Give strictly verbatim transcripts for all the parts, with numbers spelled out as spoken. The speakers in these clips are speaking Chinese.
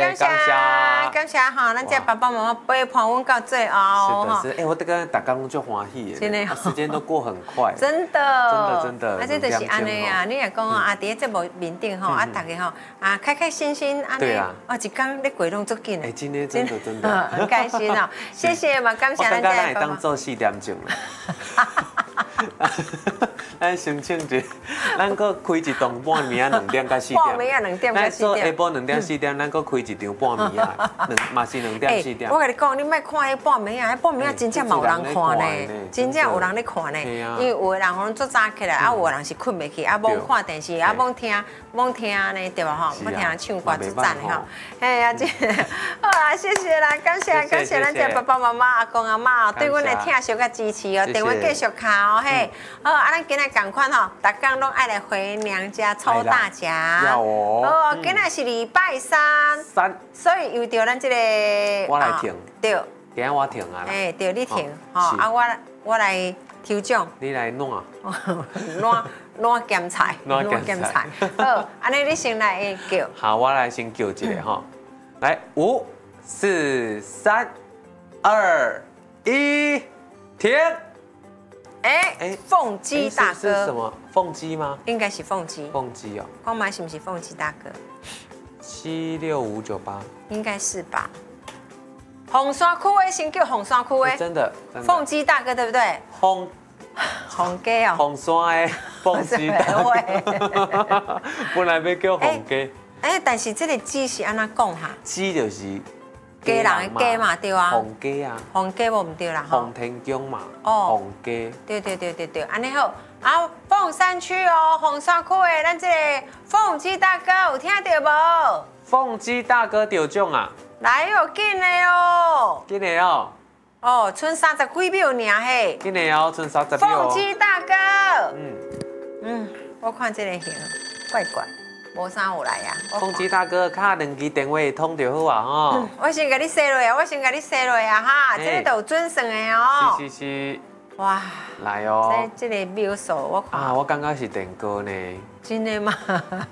感谢感谢哈，咱这爸爸妈妈陪伴阮到最后哈。是的，是。哎，我这个大家拢就欢喜的，真的，时间都过很快。 真的， 真的真的。 啊，这就是安尼啊，你也讲哦，啊，伫这部面顶吼，啊，大家吼啊，开开心心安尼，啊，一天咧过拢足紧的。 哎，今天真的真的很开心哦，谢谢嘛，感谢咱这爸爸。 我刚刚当做四点钟了。咱申请一，咱搁开一档半暝啊，两点到四点。 半暝啊，两点到四点。 咱做下晡两点四点，咱搁开一场半暝啊，两嘛是两点四点。 我跟你讲，你莫看迄半暝啊，迄半暝啊真正嘛有人看呢，真正有人咧看呢。因为有的人可能做早起来，啊有的人是困袂去，啊罔看电视，啊罔听罔听呢，对吧吼？罔听人唱歌就赞的吼。哎呀，这好啦，谢谢啦，感谢感谢咱这爸爸妈妈、阿公阿妈对阮的疼惜甲支持哦，电话继续敲哦嘿。好，啊咱今日赶快吼，大家拢爱来回娘家抽大奖。 要哦。 哦，今日是礼拜三。 三。 所以又到咱这个。 我来停。 对。 今日我停啊。 哎，对，你停，吼，啊我我来抽奖。 你来弄啊。 弄弄咸菜。 弄咸菜。 好，安尼你先来叫。 好，我来先叫一个吼。来，五、四、三、二、一，停。 哎哎，凤姬大哥是什么？凤姬吗？ 应该是凤姬。 凤姬哦。 看买是不是凤姬大哥？ 七六五九八。 应该是吧。红山区的先叫红山区的。 真的。 凤姬大哥对不对？ 红。 红鸡哦。 红山的凤姬大哥。本来要叫红鸡。 哎，但是这个鸡是安怎讲哈？ 鸡就是。 鸡人的鸡嘛，对啊。 红鸡啊。 红鸡无唔对啦。 红天宫嘛。哦。红鸡。 对对对对对，安尼好。啊，凤山区哦，红山区的咱这个凤姬大哥有听到无？ 凤姬大哥得奖啊！ 来哦，紧的哦。 紧的哦。 哦，剩三十几秒尔嘿。 紧的哦，剩三十秒。 凤姬大哥。嗯。嗯，我看这个型怪怪。无啥有来呀， 凤姬大哥，卡两支电话通就好啊吼。 我先甲你写落啊，我先甲你写落啊哈，这个都有准算的哦。 是是是。 哇， 来哦。 这这个秒数我看。 啊，我感觉是电歌呢。 真的吗？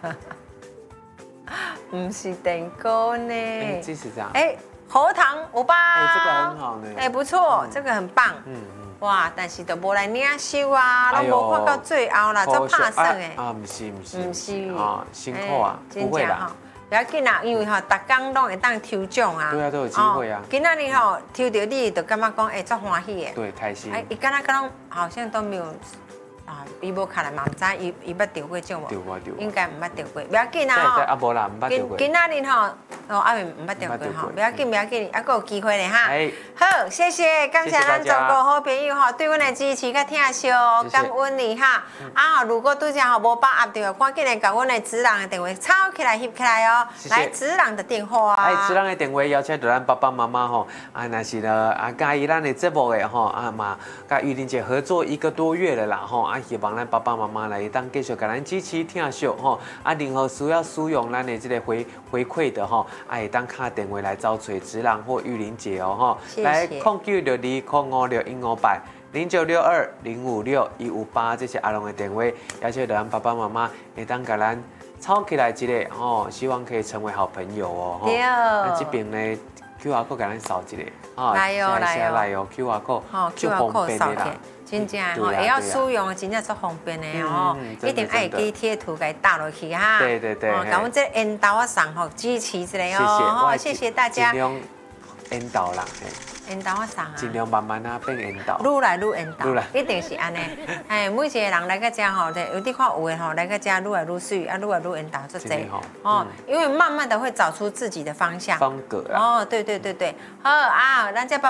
不是电歌呢。 哎，这是这样。 哎，喉糖五八。 哎，这个很好呢。 哎，不错，这个很棒。嗯嗯。哇，但是都无来领收啊，拢无看到最后啦，真怕算诶。 啊，不是不是。 不是。 啊，辛苦啊，不会啦。 不要紧啦，因为吼，逐工拢会当抽奖啊。 对啊，都有机会啊。 今仔日吼抽到你，就感觉讲，哎，足欢喜诶。 对，开心。 哎，伊敢若敢拢好像都没有啊，伊无卡来嘛，唔知伊伊捌抽过奖无？ 抽过抽。 应该唔捌抽过，不要紧啦吼。 啊，无啦，唔捌抽过。 今仔日吼。哦，阿明唔捌掉过吼，不要紧不要紧，还佫有机会咧哈。好，谢谢，感谢咱中国好朋友吼，对阮的支持甲疼惜，感恩你哈。啊，如果拄则吼无把握到，赶紧来甲阮的子人的电话抄起来翕起来哦。来，子人的电话啊。 哎，子人的电话邀请到咱爸爸妈妈吼，啊，若是呢啊，介意咱的节目的吼，啊嘛，甲玉玲姐合作一个多月了啦吼，啊，希望咱爸爸妈妈来当继续甲咱支持疼惜吼，啊，任何需要使用咱的这个回回馈的吼。哎，当卡电话来找找子人或玉玲姐哦吼，来空九六二空五六一五八零九六二零五六一五八，这是阿龙的电话，邀请咱爸爸妈妈会当甲咱抄起来一个吼，希望可以成为好朋友哦。 对。 那这边呢 Q R code 甲咱扫一个， 啊，来哦来哦来哦 Q R code， 好 Q R code 扫起来。真正吼，会晓使用，真正足方便的吼，一定爱记贴图给打落去哈。 对对对。 甲阮这引导啊送吼支持一下哦，谢谢大家。 尽量引导啦， 引导啊送啊。 尽量慢慢啊变引导。 愈来愈引导，一定是安尼。哎，每一个人来个遮吼，有啲看有的吼来个遮愈来愈水，啊愈来愈引导做这哦，因为慢慢的会找出自己的方向。 方格啊。 哦，对对对对，好啊，咱这。